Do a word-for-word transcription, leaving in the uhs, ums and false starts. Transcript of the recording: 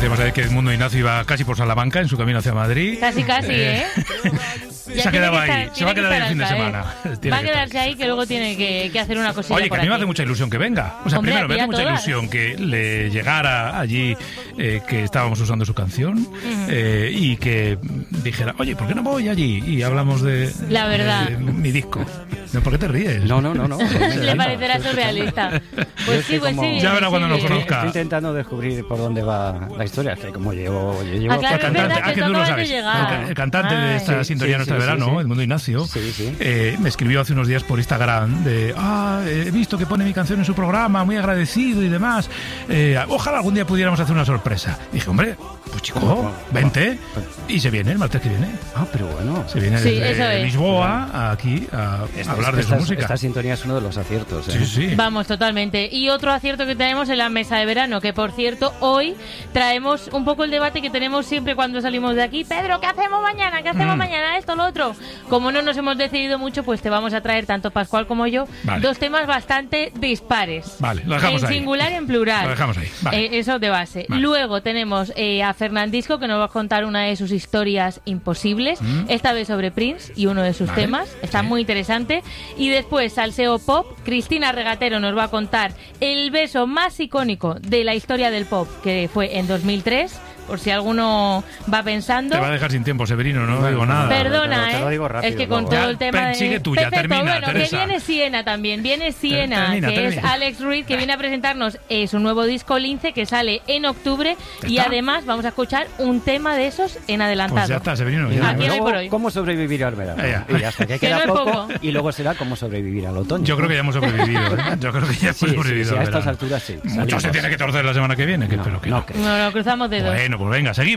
decíamos ayer que Edmundo Ignacio iba casi por Salamanca en su camino hacia Madrid. Casi, casi, ¿eh? Se ha quedado ahí, se va a quedar ahí el fin de semana. Va a quedarse ahí que luego tiene que, que hacer una cosilla. Oye, que por a mí me aquí. hace mucha ilusión que venga. O sea, Hombre, primero me hace mucha todas. ilusión que le llegara allí eh, que estábamos usando su canción uh-huh. eh, y que dijera, oye, ¿por qué no voy allí? Y hablamos de, La verdad. de, de mi disco. ¿Por qué te ríes? No, no, no. no Le parecerá surrealista. Pues sí, pues sí. Ya verá cuando nos conozca. Estoy intentando descubrir por dónde va la historia, que como llevo... Yo llevo ah, claro, el cantante, ah, que tú lo sabes. El, el cantante Ay. de esta sí, sintonía sí, nuestra sí, de verano, sí, sí. Edmundo Ignacio, sí, sí. Eh, me escribió hace unos días por Instagram de, ah, he visto que pone mi canción en su programa, muy agradecido y demás. Eh, ojalá algún día pudiéramos hacer una sorpresa. Y dije, hombre, pues chico, ¿Cómo? vente. Y se viene el martes que viene. Ah, pero bueno. Se viene sí, desde Lisboa aquí a esta, hablar de esta, su música. Esta sintonía es uno de los aciertos. ¿eh? Sí, sí. Vamos, totalmente. Y otro acierto que tenemos en la mesa de verano, que por cierto, hoy traemos un poco el debate que tenemos siempre cuando salimos de aquí. Pedro, ¿qué hacemos mañana? ¿Qué hacemos mm. mañana? Esto, lo otro. Como no nos hemos decidido mucho, pues te vamos a traer, tanto Pascual como yo, vale. dos temas bastante dispares. Vale, lo dejamos en ahí. En singular y en plural. Lo dejamos ahí. Vale. Eh, eso de base. Vale. Luego tenemos eh, a Fernandisco, que nos va a contar una de sus historias imposibles, mm. esta vez sobre Prince y uno de sus vale. temas. Está sí. muy interesante. Y después, Salseo Pop, Cristina Regatero nos va a contar el beso más icónico de la historia del pop, que fue en dos mil tres, por si alguno va pensando. Te va a dejar sin tiempo, Severino, no, no digo nada. Perdona, te lo, te lo digo ¿eh? rápido, es que con luego. todo ya, el tema de... sigue tú, ya, Perfecto, termina, bueno, Teresa. que viene Siena también, viene Siena, termina, que termina. es Alex Ruiz, que viene a presentarnos eh, su nuevo disco Lince, que sale en octubre, y ¿Está? además vamos a escuchar un tema de esos en adelantado. Pues ya está, Severino. Ya. Aquí luego, por hoy. ¿Cómo sobrevivir al verano? Ya. Y hasta que, Que queda no es poco, poco. y luego será cómo sobrevivir al otoño. Yo creo que ya hemos sobrevivido. ¿eh? Yo creo que ya hemos sí, sobrevivido. Sí, sí, a al estas verano. alturas sí. Mucho Salimos. se tiene que torcer la semana que viene, que No, espero que no no. creo. No, no, cruzamos dedos. Bueno, pues venga, seguimos.